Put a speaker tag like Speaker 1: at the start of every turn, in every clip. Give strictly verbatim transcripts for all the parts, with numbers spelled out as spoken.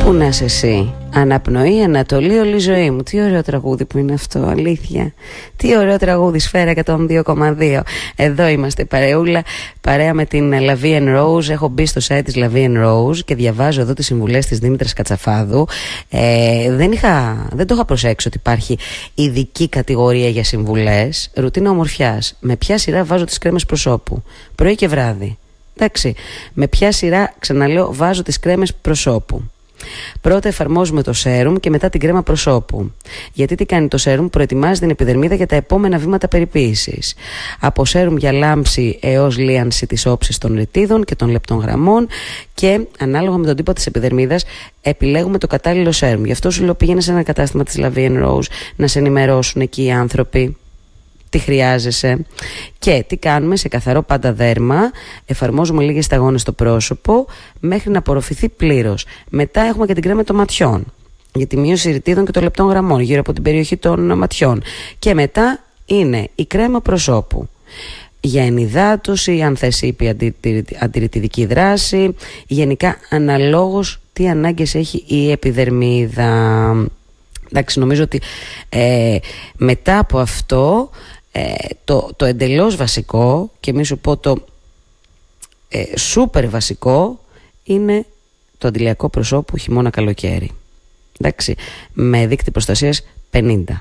Speaker 1: Πού να είσαι εσύ, Αναπνοή, Ανατολή, όλη η ζωή μου. Τι ωραίο τραγούδι που είναι αυτό, αλήθεια. Τι ωραίο τραγούδι, Σφαίρα εκατόν δύο κόμμα δύο. Εδώ είμαστε, παρεούλα, παρέα με την La Vie en Rose. Έχω μπει στο site της La Vie en Rose και διαβάζω εδώ τις συμβουλές της Δήμητρας Κατσαφάδου. ε, δεν, είχα, δεν το είχα προσέξει ότι υπάρχει ειδική κατηγορία για συμβουλές. Ρουτίνα ομορφιάς. Με ποια σειρά βάζω τις κρέμες προσώπου, πρωί και βράδυ. Εντάξει, με ποια σειρά, ξαναλέω, βάζω τις κρέμες προσώπου. Πρώτα εφαρμόζουμε το σέρουμ και μετά την κρέμα προσώπου. Γιατί τι κάνει το σέρουμ? Προετοιμάζει την επιδερμίδα για τα επόμενα βήματα περιποίησης. Από σέρουμ για λάμψη έως λίανση της όψης των ρητίδων και των λεπτών γραμμών, και ανάλογα με τον τύπο της επιδερμίδας επιλέγουμε το κατάλληλο σέρουμ. Γι' αυτό σου λέω, πήγαινε σε ένα κατάστημα της La Vie en Rose να σε ενημερώσουν εκεί οι άνθρωποι τι χρειάζεσαι. Και τι κάνουμε? Σε καθαρό πάντα δέρμα εφαρμόζουμε λίγες σταγόνες στο πρόσωπο μέχρι να απορροφηθεί πλήρως. Μετά έχουμε και την κρέμα των ματιών για τη μείωση ρητίδων και των λεπτών γραμμών γύρω από την περιοχή των ματιών. Και μετά είναι η κρέμα προσώπου για ενυδάτωση, αν θες είπε αντιρρητιδική δράση, γενικά αναλόγως τι ανάγκες έχει η επιδερμίδα. Εντάξει, νομίζω ότι ε, μετά από αυτό ε, το, το εντελώς βασικό, και μη σου πω το ε, σούπερ βασικό, είναι το αντιλιακό προσώπου χειμώνα καλοκαίρι. Εντάξει, με δείκτη προστασίας πενήντα.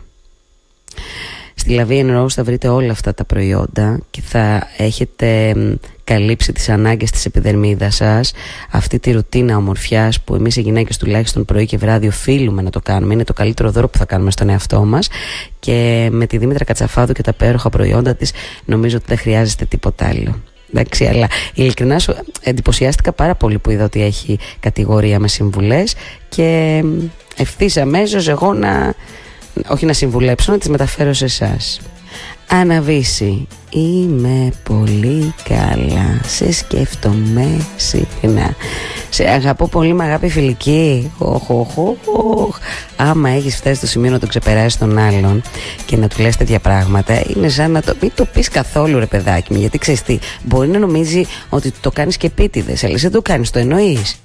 Speaker 1: Στη La Vie en Rose θα βρείτε όλα αυτά τα προϊόντα και θα έχετε καλύψει τις ανάγκες της επιδερμίδας σας. Αυτή τη ρουτίνα ομορφιάς που εμείς οι γυναίκες τουλάχιστον πρωί και βράδυ οφείλουμε να το κάνουμε. Είναι το καλύτερο δώρο που θα κάνουμε στον εαυτό μας. Και με τη Δήμητρα Κατσαφάδου και τα πέροχα προϊόντα της νομίζω ότι δεν χρειάζεστε τίποτα άλλο. Εντάξει, αλλά ειλικρινά σου εντυπωσιάστηκα πάρα πολύ που είδα ότι έχει κατηγορία με συμβουλές και ευθύς αμέσως εγώ να... όχι να συμβουλέψω, να τις μεταφέρω σε εσάς. Αναβήσει. Είμαι πολύ καλά. Σε σκέφτομαι συχνά. Σε αγαπώ πολύ, με αγάπη φιλική. Οχ, οχ, οχ. Άμα έχεις φτάσει στο σημείο να το ξεπεράσεις τον άλλον και να του λες τέτοια πράγματα, είναι σαν να το μην το πεις καθόλου, ρε παιδάκι μου. Γιατί ξέρεις τι, μπορεί να νομίζει ότι το κάνεις και επίτηδες, αλλά εσύ δεν το κάνεις, το εννοείς.